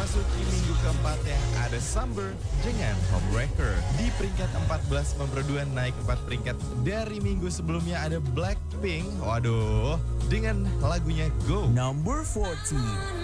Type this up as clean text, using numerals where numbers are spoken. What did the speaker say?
memasuki minggu keempat yang ada Summer dengan Homewrecker. Di peringkat 14 nomor 2 naik 4 peringkat dari minggu sebelumnya ada Blackpink. Waduh, dengan lagunya Go. Number 14.